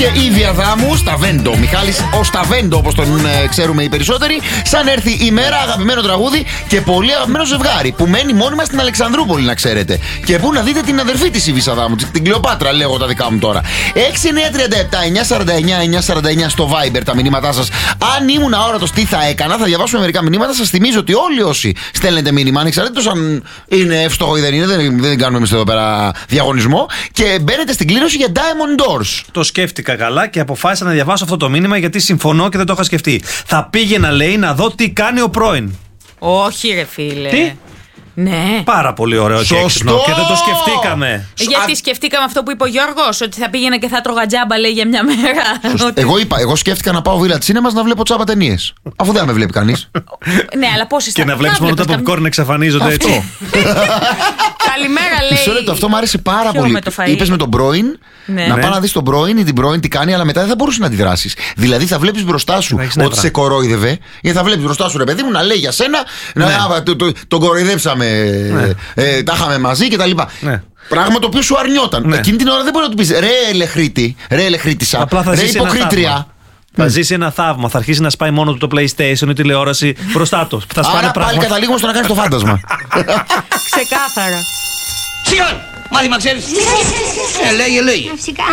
και η Διαδάμου, Σταβέντο. Μιχάλης ο Σταβέντο, όπως τον ξέρουμε οι περισσότεροι. Σαν έρθει η μέρα, αγαπημένο τραγούδι και πολύ αγαπημένο ζευγάρι που μένει μόνιμα στην Αλεξανδρούπολη, να ξέρετε. Και πού να δείτε την αδερφή της η Βυσσαδάμου, την Κλεοπάτρα, λέγω τα δικά μου τώρα. 6937-949-949 στο Viber τα μηνύματά σας. Αν ήμουν αόρατος, τι θα έκανα? Θα διαβάσουμε μερικά μηνύματα. Σας θυμίζω ότι όλοι όσοι στέλνετε μήνυμα, ανεξαρτήτως αν είναι εύστοχο ή δεν είναι, δεν κάνουμε εμείς εδώ πέρα διαγωνισμό, και μπαίνετε στην κλήρωση για Diamond Doors. Το σκέφτηκα καλά και αποφάσισα να διαβάσω αυτό το μήνυμα γιατί συμφωνώ και δεν το είχα σκεφτεί. Θα πήγαινα, λέει, να δω τι κάνει ο πρώην. Όχι, ρε φίλε. Τι? Ναι. Πάρα πολύ ωραίο και έξυπνο και δεν το σκεφτήκαμε. Γιατί σκεφτήκαμε αυτό που είπε ο Γιώργος, ότι θα πήγαινα και θα τρώγα τζάμπα, λέει, για μια μέρα. Εγώ σκέφτηκα να πάω Village Cinemas να βλέπω τσάμπα ταινίες. Αφού δεν με βλέπει κανείς. Ναι, αλλά πόσες Και να βλέπεις μόνο τα popcorn να εξαφανίζονται έτσι. Καλημέρα, λέει. Μισό λεπτό, αυτό μου άρεσε πάρα πολύ. Είπες με τον πρώην, να πάω να δεις τον πρώην ή την πρώην τι κάνει, αλλά μετά δεν θα μπορούσε να αντιδράσεις. Δηλαδή θα βλέπεις μπροστά σου ότι σε κορόιδευε, ή θα βλέπεις μπροστά σου, ρε παιδί μου, να λέει για σένα, τον κοροϊδέψαμε. Τα είχαμε μαζί και τα λοιπά. Πράγμα το οποίο σου αρνιόταν. Εκείνη την ώρα δεν μπορεί να του πεις ρε ελεχρήτησα, ρε υποκρίτρια. Θα ζήσει ένα θαύμα. Θα αρχίσει να σπάει μόνο του το PlayStation ή τηλεόραση μπροστά του. Άρα πάλι καταλήγουμε στο να κάνεις το φάντασμα. Ξεκάθαρα. Σιγά! Μάθημα ξέρεις. Λέγε.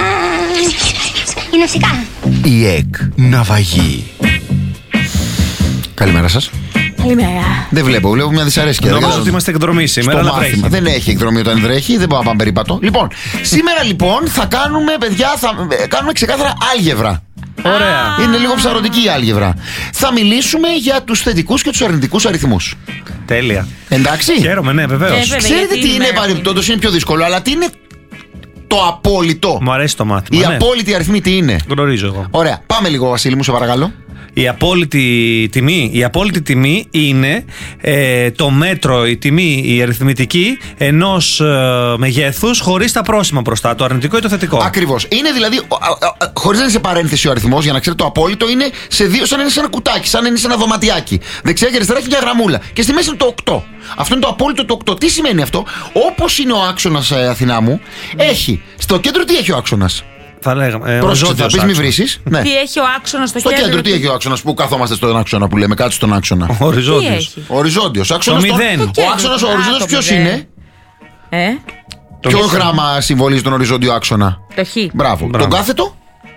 Είναι φυσικά. Η ΕΚ Ναυαγή. Καλημέρα σας. Καλημέρα. Δεν βλέπω μια δυσαρέσκεια. Νομίζω ότι είμαστε εκδρομή σήμερα, αλλά βρέχει. Δεν έχει εκδρομή όταν βρέχει, δεν μπορούμε να πάμε περίπατο. Λοιπόν, σήμερα λοιπόν θα κάνουμε, παιδιά, κάνουμε ξεκάθαρα άλγευρα. Ωραία. Είναι λίγο ψαρωτική η άλγευρα. Θα μιλήσουμε για τους θετικούς και τους αρνητικούς αριθμούς. Τέλεια. Εντάξει. Χαίρομαι, ναι, βεβαίως. Ξέρετε τι είναι, παρεμπιπτόντως είναι πιο δύσκολο, αλλά τι είναι το απόλυτο? Μου αρέσει το μάθημα. Η απόλυτη αριθμή τι είναι? Γνωρίζω εγώ. Ωραία. Πάμε λίγο, Βασίλη μου, σε παρακαλώ. Η απόλυτη τιμή είναι το μέτρο, η τιμή, η αριθμητική ενός μεγέθους χωρίς τα πρόσημα μπροστά, το αρνητικό ή το θετικό. Ακριβώς. Είναι δηλαδή, χωρίς να είναι σε παρένθεση ο αριθμός, για να ξέρετε, το απόλυτο είναι σε δύο, σαν να είναι σε ένα κουτάκι, σαν να είναι σε ένα δωματιάκι. Δεξιά και αριστερά έχει μια γραμμούλα. Και στη μέση είναι το 8. Αυτό είναι το απόλυτο το 8. Τι σημαίνει αυτό? Όπως είναι ο άξονας, Αθηνά μου, έχει. Στο κέντρο τι έχει ο άξονας? Θα λέγαμε. Θα πεις μη βρίσεις. Ναι. Τι έχει ο άξονας στο κέντρο? Στο κέντρο τι έχει ο άξονας που καθόμαστε στον άξονα που λέμε, κάτω στον άξονα? Οριζόντιος. Άξονας. Ο άξονας ο οριζόντιος ποιος είναι? Ποιο γράμμα συμβολίζει τον οριζόντιο άξονα? Το Χ. Μπράβο. Τον κάθετο?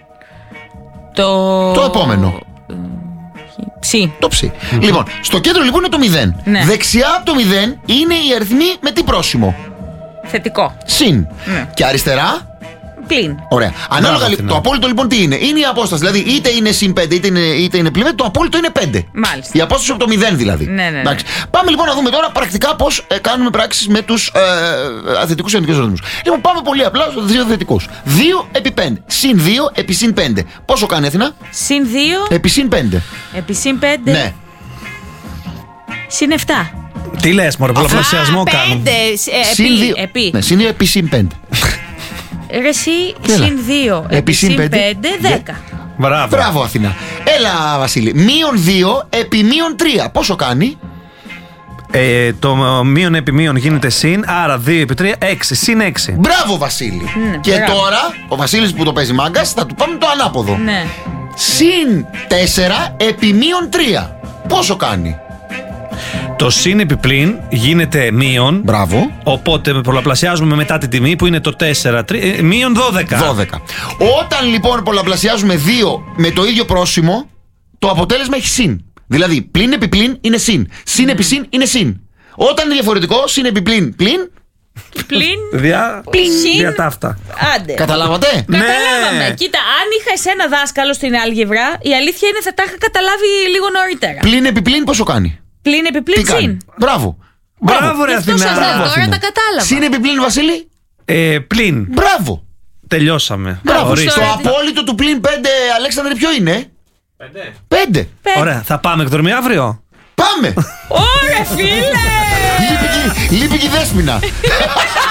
Το επόμενο. Ψι. Το ψι. Λοιπόν, στο κέντρο λοιπόν είναι το 0. Ναι. Δεξιά από το 0 είναι οι αριθμοί με τι πρόσημο? Θετικό. Συν. Και αριστερά? Πλην. Ωραία. Ανάλογα το απόλυτο λοιπόν τι είναι? Είναι η απόσταση. Δηλαδή είτε είναι συν 5 είτε είναι πλην 5, το απόλυτο είναι 5. Μάλιστα. Η απόσταση από το 0 δηλαδή. Ναι. Πάμε λοιπόν να δούμε τώρα πρακτικά πώς κάνουμε πράξεις με τους θετικούς και αρνητικούς αριθμούς. Λοιπόν, πάμε πολύ απλά στους δύο θετικούς. 2 επί 5. Συν 2 επί συν 5. Πόσο κάνει, Αθηνά? Συν 2 επί συν 5. Επί συν 5. Ναι. Συν 7. Τι λες, μωρέ, πολλαπλασιασμό κάνουμε. 5 επί. Ναι, συν 2 επί συν 5. Ρε εσύ, συν 2 επί συν 5, 10. Μπράβο, Αθηνά. Έλα, Βασίλη. Μείον 2 επί μείον 3. Πόσο κάνει? Το μείον επί μείον γίνεται συν, άρα 2 επί 3, 6. Συν 6. Μπράβο, Βασίλη. Και τώρα, ο Βασίλης που το παίζει μάγκας, θα του πάμε το ανάποδο. Ναι. Συν 4 επί μείον 3. Πόσο κάνει? Το συν επί πλην γίνεται μείον. Μπράβο. Οπότε πολλαπλασιάζουμε μετά την τιμή που είναι το 4, μείον 12. Όταν λοιπόν πολλαπλασιάζουμε 2 με το ίδιο πρόσημο, το αποτέλεσμα έχει συν. Δηλαδή πλην επί πλην είναι συν. Συν επί συν είναι συν. Όταν είναι διαφορετικό, συν επί πλην πλην. Δια ταύτα. Άντε. Καταλάβατε? Καταλάβαμε. Κοίτα, αν είχα εσένα δάσκαλο στην άλγευρα, η αλήθεια είναι θα τα είχα καταλάβει λίγο νωρίτερα. Πλην επί πλην πόσο κάνει? Πλην επί πλην συν. Μπράβο. Μπράβο, ρε Αθηνά. Τώρα τα κατάλαβα. Συν επί πλην, Βασίλη. Πλην. Μπράβο. Τελειώσαμε. Μπράβο. Το απόλυτο του πλην 5, Αλέξανδρε, ποιο είναι? 5. Ωραία, θα πάμε εκδρομή αύριο. Πάμε. Ωραία, φίλε. Λείπει και η Δέσποινα.